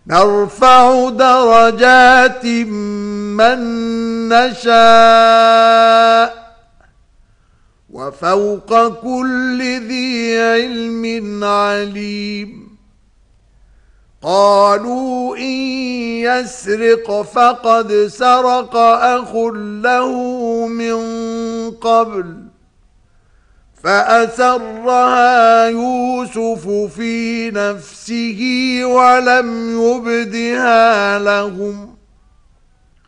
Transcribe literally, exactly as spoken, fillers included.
نرفع درجات من نشاء وفوق كل ذي علم عليم. قالوا إن يسرق فقد سرق أخ له من قبل فأسرها يوسف في نفسه ولم يبدها لهم